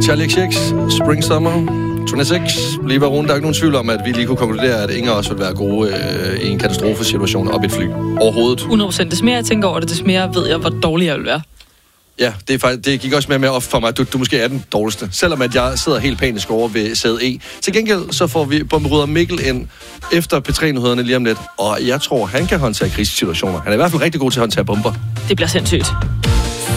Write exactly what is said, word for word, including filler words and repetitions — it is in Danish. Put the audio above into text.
Charlie X X, Spring Summer, toogtyve. Lige var rundt. Der er ikke nogen tvivl om, at vi lige kunne konkludere, at ingen af os vil være gode øh, i en katastrofesituation op i et fly. Overhovedet. hundrede procent. Des mere jeg tænker over det, des mere ved jeg, hvor dårlig jeg vil være. Ja, det, er faktisk, det gik også mere og mere op for mig, at du, du måske er den dårligste. Selvom at jeg sidder helt panisk over ved sæde E. Til gengæld så får vi bomberydder Mikkel ind efter P tre-nyhederne lige om lidt. Og jeg tror, han kan håndtere krisesituationer. Han er i hvert fald rigtig god til at håndtere bomber. Det bliver sindssygt.